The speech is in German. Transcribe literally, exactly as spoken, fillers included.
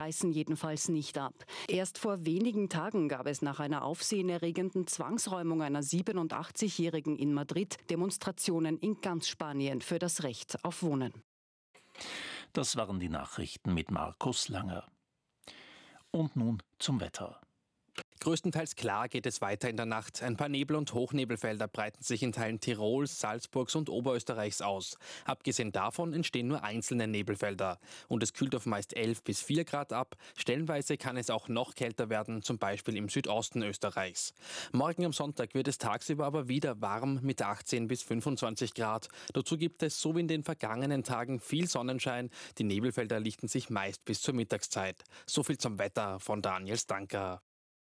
reißen jedenfalls nicht ab. Erst vor wenigen Tagen gab es nach einer aufsehenerregenden Zwangsräumung einer siebenundachtzigjährigen in Madrid Demonstrationen in ganz Spanien für das Recht auf Wohnen. Das waren die Nachrichten mit Markus Langer. Und nun zum Wetter. Größtenteils klar geht es weiter in der Nacht. Ein paar Nebel- und Hochnebelfelder breiten sich in Teilen Tirols, Salzburgs und Oberösterreichs aus. Abgesehen davon entstehen nur einzelne Nebelfelder. Und es kühlt auf meist elf bis vier Grad ab. Stellenweise kann es auch noch kälter werden, zum Beispiel im Südosten Österreichs. Morgen am Sonntag wird es tagsüber aber wieder warm mit achtzehn bis fünfundzwanzig Grad. Dazu gibt es, so wie in den vergangenen Tagen, viel Sonnenschein. Die Nebelfelder lichten sich meist bis zur Mittagszeit. So viel zum Wetter von Daniel Stanker.